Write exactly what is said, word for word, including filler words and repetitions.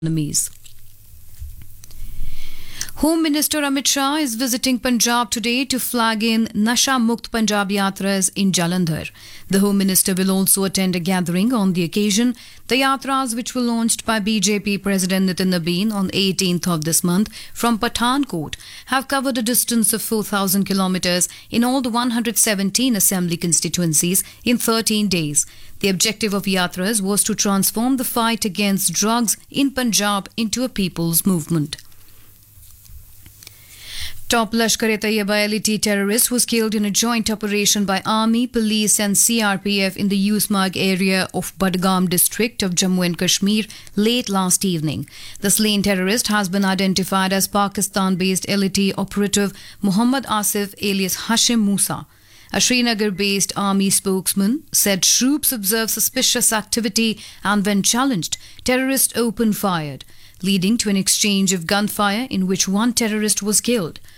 enemies. Home Minister Amit Shah is visiting Punjab today to flag in Nasha Mukt Punjab Yatras in Jalandhar. The Home Minister will also attend a gathering on the occasion. The Yatras, which were launched by B J P President Nitin Nabeen on eighteenth of this month from Pathankot, have covered a distance of four thousand kilometres in all the one hundred seventeen assembly constituencies in thirteen days. The objective of Yatras was to transform the fight against drugs in Punjab into a people's movement. Top Lashkar-e-Taiba L T terrorist was killed in a joint operation by Army, Police and C R P F in the Yusmarg area of Budgam district of Jammu and Kashmir late last evening. The slain terrorist has been identified as Pakistan-based L T operative Muhammad Asif alias Hashim Musa. A Srinagar-based army spokesman said troops observed suspicious activity and when challenged, terrorists opened fire, leading to an exchange of gunfire in which one terrorist was killed.